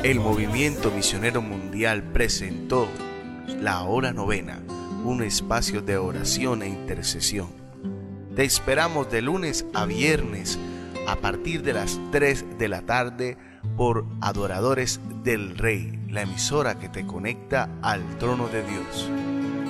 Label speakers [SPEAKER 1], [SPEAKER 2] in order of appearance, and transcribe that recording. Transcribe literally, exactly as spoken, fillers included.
[SPEAKER 1] El Movimiento Misionero Mundial presentó La Hora Novena, un espacio de oración e intercesión. Te esperamos de lunes a viernes a partir de las tres de la tarde por Adoradores del Rey, la emisora que te conecta al trono de Dios.